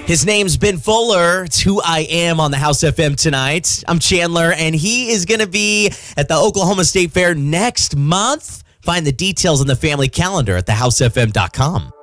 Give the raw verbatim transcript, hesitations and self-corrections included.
His name's Ben Fuller. It's Who I Am on the House F M tonight. I'm Chandler, and he is going to be at the Oklahoma State Fair next month. Find the details on the family calendar at the house f m dot com.